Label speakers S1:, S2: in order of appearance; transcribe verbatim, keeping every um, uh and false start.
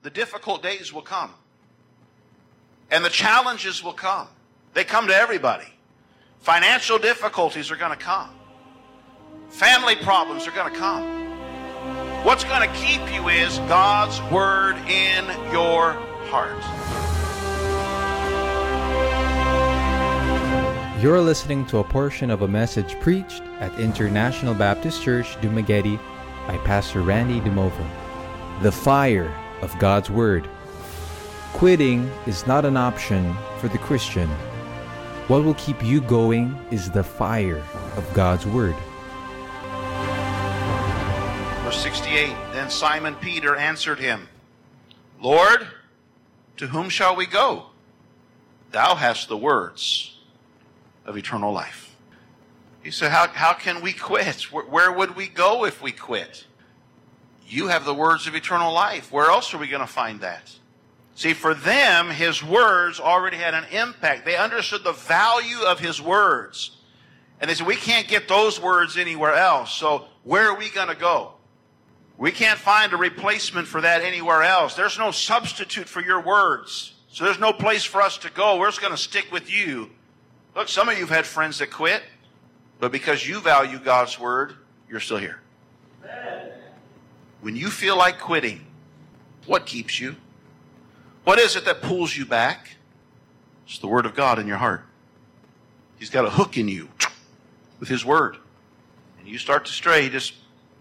S1: the difficult days will come. And the challenges will come. They come to everybody. Financial difficulties are going to come. Family problems are going to come. What's going to keep you is God's Word in your heart.
S2: You're listening to a portion of a message preached at International Baptist Church, Dumaguete by Pastor Randy Dumovo. The fire of God's Word. Quitting is not an option for the Christian. What will keep you going is the fire of God's Word.
S1: Verse sixty-eight, Then Simon Peter answered him, Lord, to whom shall we go? Thou hast the words of eternal life. He said, how, how can we quit? Where, where would we go if we quit? You have the words of eternal life. Where else are we going to find that? See, for them, his words already had an impact. They understood the value of his words. And they said, we can't get those words anywhere else. So where are we going to go? We can't find a replacement for that anywhere else. There's no substitute for your words. So there's no place for us to go. We're just going to stick with you. Look, some of you have had friends that quit. But because you value God's Word, you're still here. When you feel like quitting, what keeps you? What is it that pulls you back? It's the Word of God in your heart. He's got a hook in you with His Word. And you start to stray, He just